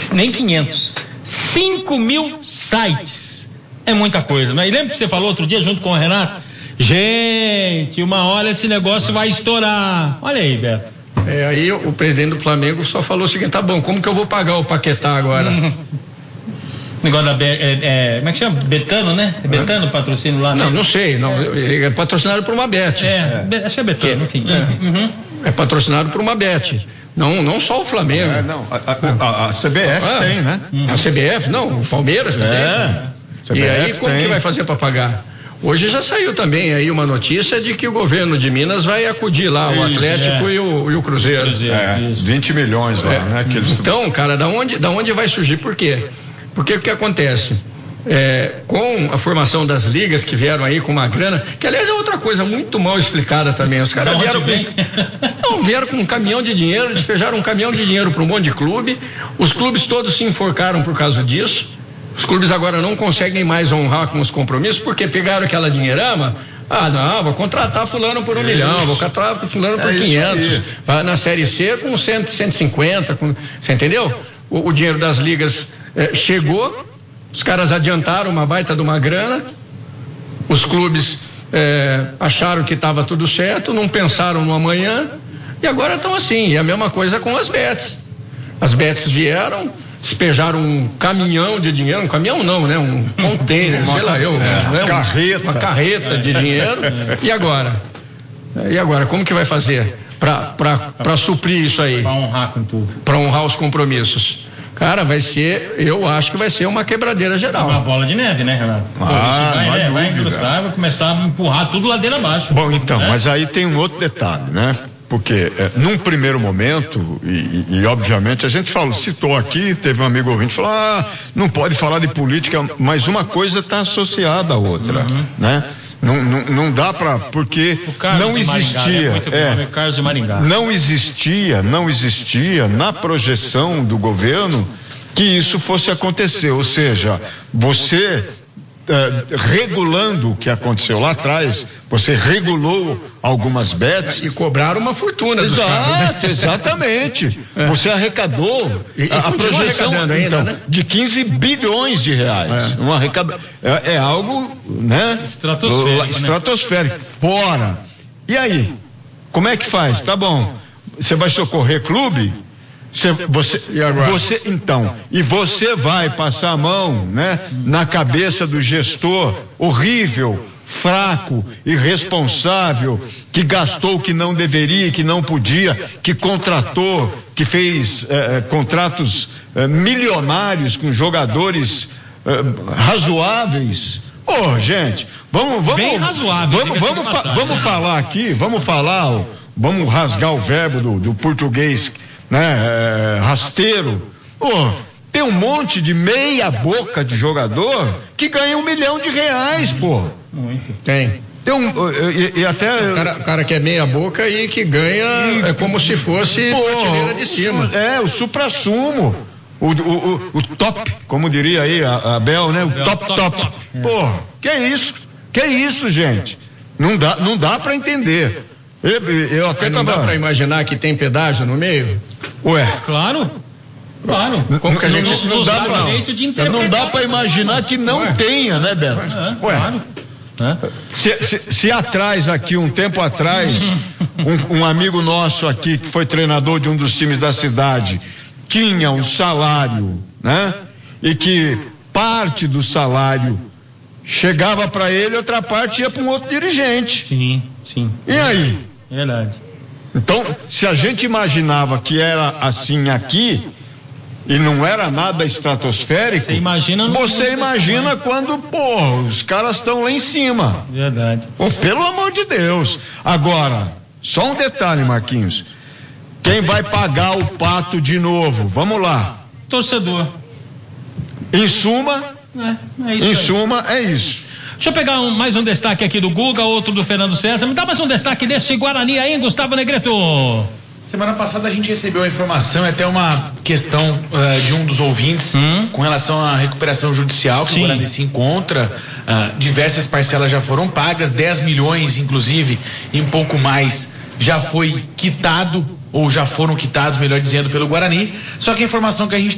nem 500. 5 mil sites. É muita coisa, né? E lembra que você falou outro dia junto com o Renato? Gente, uma hora esse negócio vai estourar. Olha aí, Beto. Aí o presidente do Flamengo só falou o seguinte: tá bom, como que eu vou pagar o Paquetá agora? O negócio da como é que chama? Betano, né? Betano o patrocínio lá, né? Não sei, não, é patrocinado por uma Bet. Acho que é Betano, enfim. É patrocinado por uma Bet. Não só o Flamengo. A CBF tem, né? A CBF, não, o Palmeiras também. E aí como que vai fazer para pagar? Hoje já saiu também aí uma notícia de que o governo de Minas vai acudir lá o Atlético e o Cruzeiro. 20 milhões lá, né? Então, cara, da onde vai surgir? Por quê? Porque o que acontece? Com a formação das ligas que vieram aí com uma grana, que aliás é outra coisa muito mal explicada também. Os caras vieram com um caminhão de dinheiro, despejaram um caminhão de dinheiro para um monte de clube. Os clubes todos se enforcaram por causa disso. Os clubes agora não conseguem mais honrar com os compromissos porque pegaram aquela dinheirama. Vou contratar fulano por 1 milhão, vou contratar fulano por 500, vai na Série C com 150, você entendeu? O dinheiro das ligas chegou, os caras adiantaram uma baita de uma grana, os clubes acharam que estava tudo certo, não pensaram no amanhã e agora estão assim. E a mesma coisa com as bets. As bets vieram, despejaram um caminhão de dinheiro, um caminhão não, né? Um container, sei lá eu, uma carreta de dinheiro. E agora? Como que vai fazer para suprir isso aí? Para honrar com tudo. Para honrar os compromissos. Cara, eu acho que vai ser uma quebradeira geral. Uma bola de neve, né, Renato? Vai engrossar, vai começar a empurrar tudo ladeira abaixo. Bom, então, mas aí tem um outro detalhe, né? Porque num primeiro momento, e obviamente a gente citou aqui, teve um amigo ouvinte que falou, não pode falar de política, mas uma coisa está associada à outra, né? Não dá porque não existia, não existia na projeção do governo que isso fosse acontecer, ou seja, você regulando o que aconteceu lá atrás, você regulou algumas bets e cobraram uma fortuna. Exatamente. Você arrecadou a projeção ainda, né? de 15 bilhões de reais. É algo, né? Estratosférico. Fora. E aí? Como é que faz? Tá bom. Você vai socorrer clube? Você vai passar a mão, né, na cabeça do gestor horrível, fraco, irresponsável, que gastou o que não deveria, que não podia, que contratou, que fez contratos milionários com jogadores razoáveis. Gente, vamos bem razoável. Vamos rasgar o verbo do português, né? Rasteiro. Tem um monte de meia boca de jogador que ganha R$1 milhão, pô. Muito. Tem e até o cara que é meia boca e que ganha como se fosse prateleira de cima. O suprassumo, o top, como diria aí a Bel, né? O top. Pô, que isso, gente? Não dá para entender. Eu até não dá para imaginar que tem pedágio no meio? Claro. Como que a gente não dá para imaginar que não tenha, né, Beto? Claro. Se atrás aqui, um tempo atrás, um amigo nosso aqui que foi treinador de um dos times da cidade tinha um salário, né? E que parte do salário chegava para ele, outra parte ia para um outro dirigente. Sim. E aí? Verdade. Então, se a gente imaginava que era assim aqui e não era nada estratosférico, você imagina quando, os caras estão lá em cima. Verdade. Pelo amor de Deus. Agora, só um detalhe, Marquinhos. Quem vai pagar o pato de novo? Vamos lá. Torcedor. Em suma, é isso. Deixa eu pegar mais um destaque aqui do Guga, outro do Fernando César. Me dá mais um destaque desse Guarani aí, Gustavo Negreto. Semana passada a gente recebeu a informação e até uma questão de um dos ouvintes com relação à recuperação judicial que o Guarani se encontra. Diversas parcelas já foram pagas, 10 milhões inclusive e um pouco mais já foi quitado, ou já foram quitados, melhor dizendo, pelo Guarani. Só que a informação que a gente